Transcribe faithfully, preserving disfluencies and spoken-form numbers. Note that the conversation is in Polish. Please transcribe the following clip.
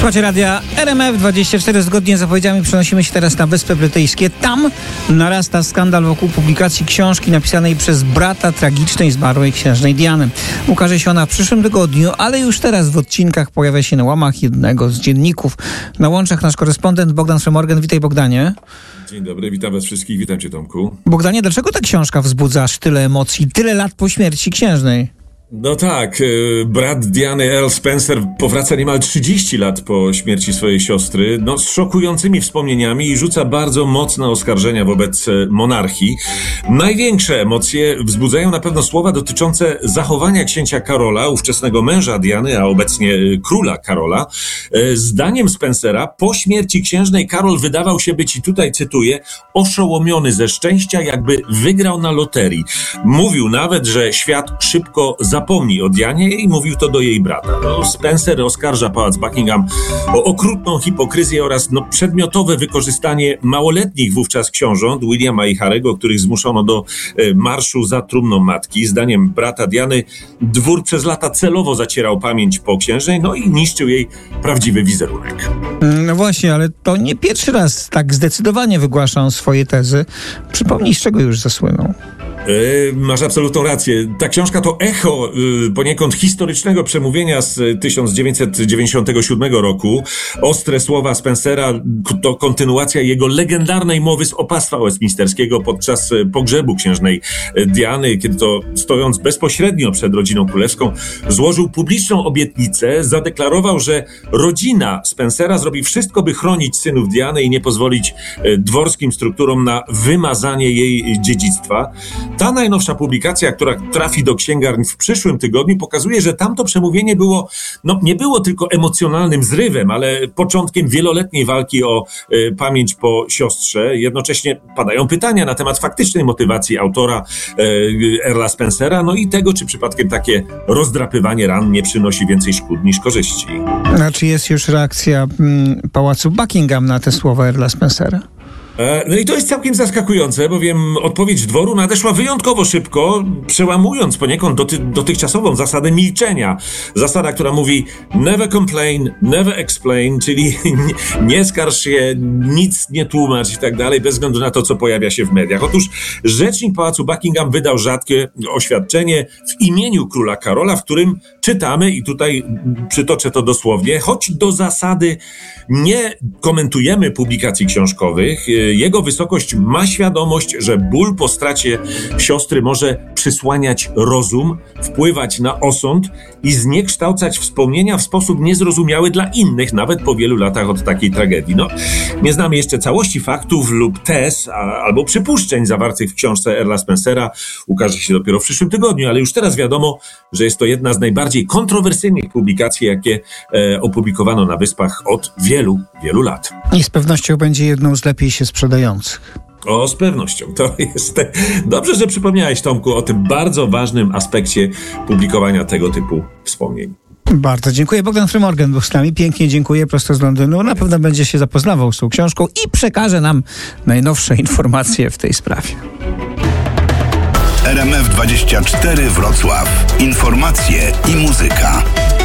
Słuchajcie radia R M F dwadzieścia cztery. Zgodnie z zapowiedziami przenosimy się teraz na Wyspy Brytyjskie. Tam narasta skandal wokół publikacji książki napisanej przez brata tragicznej zmarłej księżnej Diany. Ukaże się ona w przyszłym tygodniu, ale już teraz w odcinkach pojawia się na łamach jednego z dzienników. Na łączach nasz korespondent Bogdan Frymorgan. Witaj, Bogdanie. Dzień dobry, witam was wszystkich, witam cię, Tomku. Bogdanie, dlaczego ta książka wzbudza aż tyle emocji, tyle lat po śmierci księżnej? No tak, brat Diany, Earl Spencer, powraca niemal trzydzieści lat po śmierci swojej siostry, no z szokującymi wspomnieniami i rzuca bardzo mocne oskarżenia wobec monarchii. Największe emocje wzbudzają na pewno słowa dotyczące zachowania księcia Karola, ówczesnego męża Diany, a obecnie króla Karola. Zdaniem Spencera, po śmierci księżnej Karol wydawał się być, i tutaj cytuję, oszołomiony ze szczęścia, jakby wygrał na loterii. Mówił nawet, że świat szybko zapomni o Dianie i mówił to do jej brata. No, Spencer oskarża pałac Buckingham o okrutną hipokryzję oraz no, przedmiotowe wykorzystanie małoletnich wówczas książąt, Williama i Harry'ego, których zmuszono do e, marszu za trumną matki. Zdaniem brata Diany dwór przez lata celowo zacierał pamięć po księżnej, no i niszczył jej prawdziwy wizerunek. No właśnie, ale to nie pierwszy raz tak zdecydowanie wygłasza on swoje tezy. Przypomnij, z czego już zasłynął. Yy, masz absolutną rację. Ta książka to echo yy, poniekąd historycznego przemówienia z tysiąc dziewięćset dziewięćdziesiątego siódmego roku. Ostre słowa Spencera to kontynuacja jego legendarnej mowy z opactwa westminsterskiego podczas pogrzebu księżnej Diany, kiedy to, stojąc bezpośrednio przed rodziną królewską, złożył publiczną obietnicę, zadeklarował, że rodzina Spencera zrobi wszystko, by chronić synów Diany i nie pozwolić dworskim strukturom na wymazanie jej dziedzictwa. Ta najnowsza publikacja, która trafi do księgarni w przyszłym tygodniu, pokazuje, że tamto przemówienie było, no nie było tylko emocjonalnym zrywem, ale początkiem wieloletniej walki o y, pamięć po siostrze. Jednocześnie padają pytania na temat faktycznej motywacji autora y, Earla Spencera, no i tego, czy przypadkiem takie rozdrapywanie ran nie przynosi więcej szkód niż korzyści. A czy jest już reakcja mm, pałacu Buckingham na te słowa Earla Spencera? No i to jest całkiem zaskakujące, bowiem odpowiedź dworu nadeszła wyjątkowo szybko, przełamując poniekąd doty, dotychczasową zasadę milczenia. Zasada, która mówi never complain, never explain, czyli nie, nie skarż się, nic nie tłumacz i tak dalej, bez względu na to, co pojawia się w mediach. Otóż rzecznik pałacu Buckingham wydał rzadkie oświadczenie w imieniu króla Karola, w którym czytamy, i tutaj przytoczę to dosłownie, choć do zasady nie komentujemy publikacji książkowych, jego wysokość ma świadomość, że ból po stracie siostry może przysłaniać rozum, wpływać na osąd i zniekształcać wspomnienia w sposób niezrozumiały dla innych, nawet po wielu latach od takiej tragedii. No, nie znamy jeszcze całości faktów lub tez, a, albo przypuszczeń zawartych w książce Earla Spencera. Ukaże się dopiero w przyszłym tygodniu, ale już teraz wiadomo, że jest to jedna z najbardziej kontrowersyjnych publikacji, jakie e, opublikowano na Wyspach od wielu, wielu lat. I z pewnością będzie jedną z lepiej się sprzedających. O, z pewnością. To jest... Dobrze, że przypomniałeś, Tomku, o tym bardzo ważnym aspekcie publikowania tego typu wspomnień. Bardzo dziękuję. Bogdan Frymorgan był z nami. Pięknie dziękuję, prosto z Londynu. Na pewno będzie się zapoznawał z tą książką i przekaże nam najnowsze informacje w tej sprawie. R M F dwadzieścia cztery Wrocław. Informacje i muzyka.